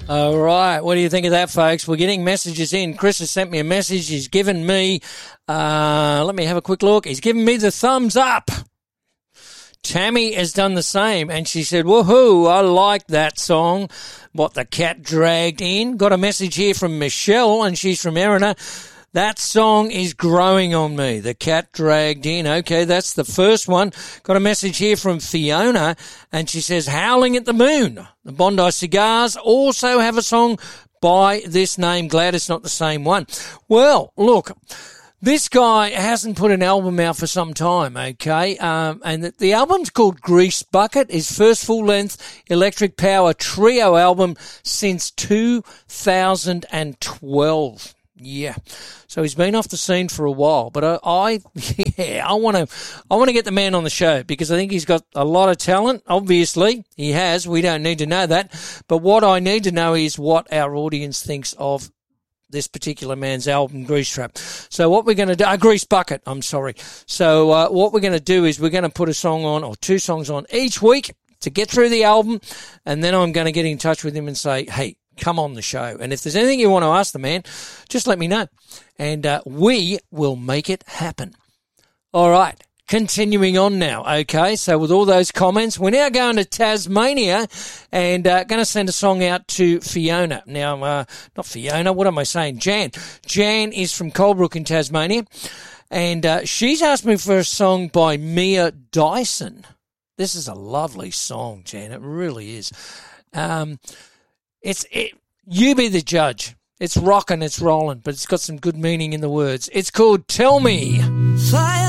All right. What do you think of that, folks? We're getting messages in. Chris has sent me a message. He's given me, let me have a quick look. He's given me the thumbs up. Tammy has done the same, and she said, woohoo, I like that song, What the Cat Dragged In. Got a message here from Michelle, and she's from Erina. That song is growing on me, The Cat Dragged In. Okay, that's the first one. Got a message here from Fiona, and she says, Howling at the Moon. The Bondi Cigars also have a song by this name. Glad it's not the same one. Well, look, this guy hasn't put an album out for some time, okay? And the album's called Grease Bucket, his first full-length electric power trio album since 2012. Yeah. So he's been off the scene for a while, but I want to get the man on the show because I think he's got a lot of talent. Obviously, he has. We don't need to know that. But what I need to know is what our audience thinks of this particular man's album, Grease Trap. So what we're going to do, Grease Bucket, I'm sorry. So what we're going to do is we're going to put a song on or two songs on each week to get through the album, and then I'm going to get in touch with him and say, hey, come on the show. And if there's anything you want to ask the man, just let me know. And we will make it happen. All right. Continuing on now. Okay. So with all those comments, we're now going to Tasmania and going to send a song out to Fiona. Now, not Fiona. What am I saying? Jan. Jan is from Colebrook in Tasmania. And she's asked me for a song by Mia Dyson. This is a lovely song, Jan. It really is. You be the judge. It's rocking, it's rolling, but it's got some good meaning in the words. It's called Tell Me. Fire.